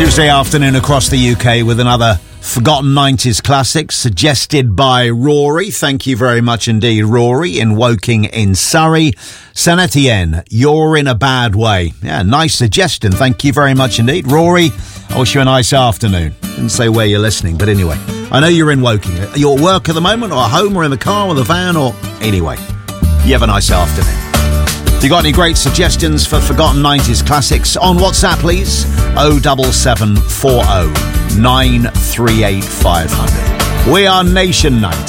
Tuesday afternoon across the UK with another Forgotten 90s classic suggested by Rory. Thank you very much indeed, Rory, in Woking in Surrey. Saint Etienne, You're in a Bad Way. Yeah, nice suggestion. Thank you very much indeed. Rory, I wish you a nice afternoon. Didn't say where you're listening, but anyway. I know you're in Woking. Are you at work at the moment, or at home, or in the car, or the van, or... Anyway, you have a nice afternoon. If you got any great suggestions for Forgotten 90s classics, on WhatsApp, please. 07740 938 500. We are Nation Night.